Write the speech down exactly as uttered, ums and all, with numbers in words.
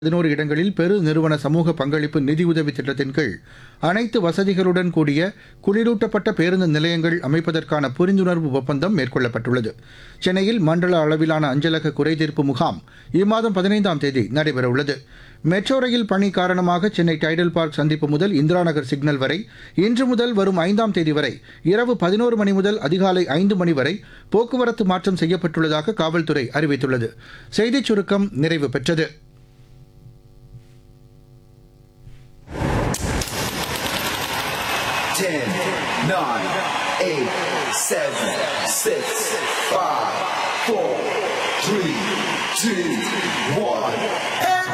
பதினோரு இடங்களில் பெரு நிறுவன சமூக பங்களிப்பு நிதியுதவி திட்டத்தின் கீழ் அனைத்து வசதிகளுடன் கூடிய குளிரூட்டப்பட்ட பேருந்து நிலையங்கள் அமைப்பதற்கான புரிந்துணர்வு ஒப்பந்தம் மேற்கொள்ளப்பட்டுள்ளது. சென்னையில் மண்டல அளவிலான அஞ்சலக குறைதீர்ப்பு முகாம் இம்மாதம் பதினைந்தாம் தேதி நடைபெறவுள்ளது. மெட்ரோ ரயில் பணி காரணமாக சென்னை டைடல் பார்க் சந்திப்பு முதல் இந்திரா நகர் சிக்னல் வரை இன்று முதல் வரும் ஐந்தாம் தேதி வரை இரவு பதினோரு மணி முதல் அதிகாலை ஐந்து மணி வரை போக்குவரத்து மாற்றம் செய்யப்பட்டுள்ளதாக காவல்துறை அறிவித்துள்ளது. செய்திச் சுருக்கம் நிறைவு பெற்றது. ten, nine, eight, seven, six, five, four, three, two, one.